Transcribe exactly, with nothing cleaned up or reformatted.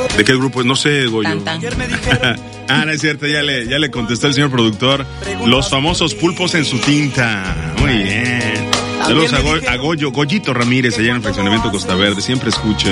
¿De qué grupo? No sé, Goyo. Tan, tan. Ah, no es cierto, ya le, ya le contestó el señor productor. Los famosos pulpos en su tinta. Muy bien. Saludos a, Go- a Goyo, Goyito Ramírez, allá en el fraccionamiento Costa Verde. Siempre escucha.